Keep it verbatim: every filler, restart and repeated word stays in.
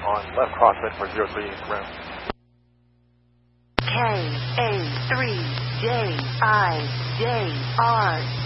on left crosswind for zero three ground. K A three J I J R